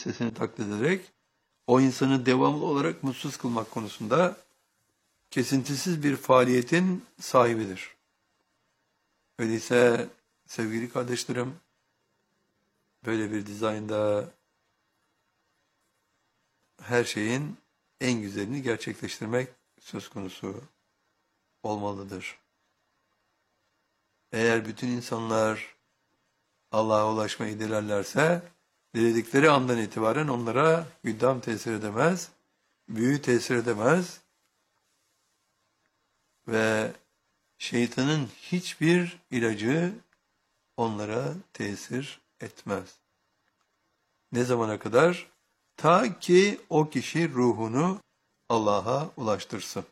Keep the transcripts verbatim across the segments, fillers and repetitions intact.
sesini taklit ederek o insanı devamlı olarak mutsuz kılmak konusunda kesintisiz bir faaliyetin sahibidir. Öyleyse sevgili kardeşlerim, böyle bir dizaynda her şeyin en güzelini gerçekleştirmek söz konusu olmalıdır. Eğer bütün insanlar Allah'a ulaşmayı dilerlerse, diledikleri andan itibaren onlara güddam tesir edemez, büyü tesir edemez ve şeytanın hiçbir ilacı onlara tesir etmez. Ne zamana kadar? Ta ki o kişi ruhunu Allah'a ulaştırsın.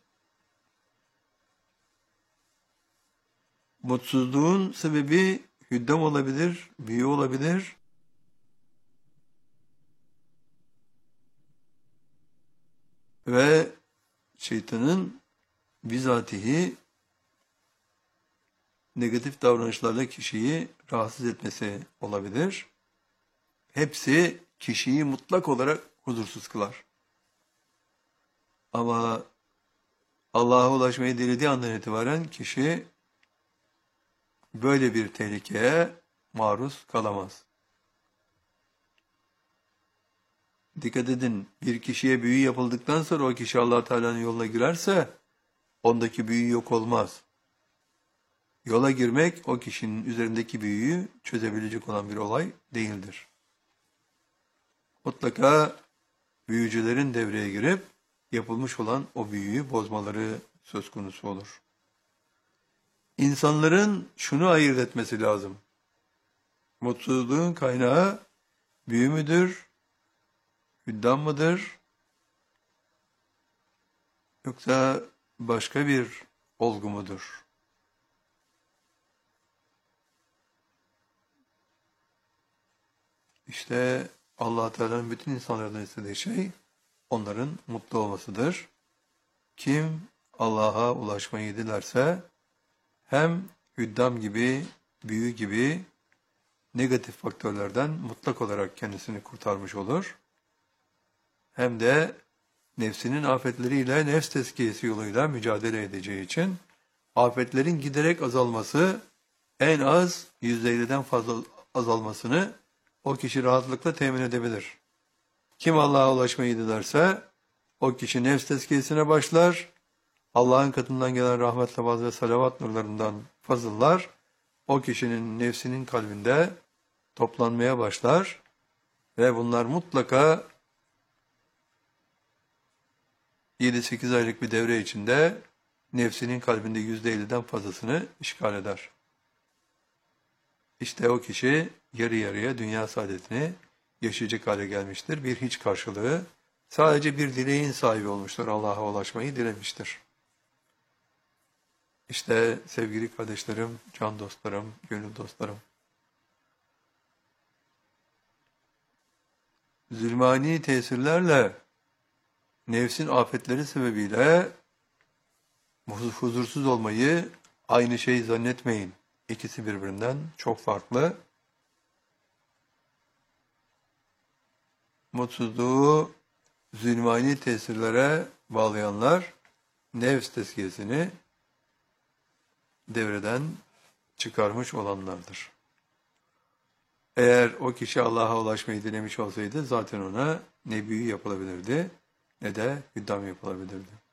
Mutsuzluğun sebebi hüddam olabilir, büyü olabilir. Ve şeytanın bizatihi negatif davranışlarla kişiyi rahatsız etmesi olabilir. Hepsi kişiyi mutlak olarak huzursuz kılar. Ama Allah'a ulaşmayı dilediği andan itibaren kişi böyle bir tehlikeye maruz kalamaz. Dikkat edin, bir kişiye büyü yapıldıktan sonra o kişi Allah Teala'nın yoluna girerse ondaki büyü yok olmaz. Yola girmek o kişinin üzerindeki büyüyü çözebilecek olan bir olay değildir. Mutlaka büyücülerin devreye girip yapılmış olan o büyüyü bozmaları söz konusu olur. İnsanların şunu ayırt etmesi lazım. Mutsuzluğun kaynağı büyü müdür, hüddam mıdır, yoksa başka bir olgu mudur? İşte Allah Teala'nın bütün insanlardan istediği şey onların mutlu olmasıdır. Kim Allah'a ulaşmayı dilerse hem hüddam gibi, büyü gibi negatif faktörlerden mutlak olarak kendisini kurtarmış olur. Hem de nefsinin afetleriyle, nefs tezkiyesi yoluyla mücadele edeceği için afetlerin giderek azalması, en az yüzde elliden fazla azalmasını o kişi rahatlıkla temin edebilir. Kim Allah'a ulaşmayı dilerse o kişi nefs tezkiyesine başlar. Allah'ın katından gelen rahmetle vaz ve salavat nurlarından fazıllar o kişinin nefsinin kalbinde toplanmaya başlar ve bunlar mutlaka yedi sekiz aylık bir devre içinde nefsinin kalbinde yüzde elliden fazlasını işgal eder. İşte o kişi yarı yarıya dünya saadetini yaşayacak hale gelmiştir. Bir hiç karşılığı, sadece bir dileğin sahibi olmuştur. Allah'a ulaşmayı dilemiştir. İşte sevgili kardeşlerim, can dostlarım, gönül dostlarım. Zulmani tesirlerle, nefsin afetleri sebebiyle huzursuz olmayı aynı şey zannetmeyin. İkisi birbirinden çok farklı. Mutsuzluğu zulmani tesirlere bağlayanlar nefs tezkiyesini devreden çıkarmış olanlardır. Eğer o kişi Allah'a ulaşmayı dilemiş olsaydı zaten ona ne büyü yapılabilirdi ne de hüddam yapılabilirdi.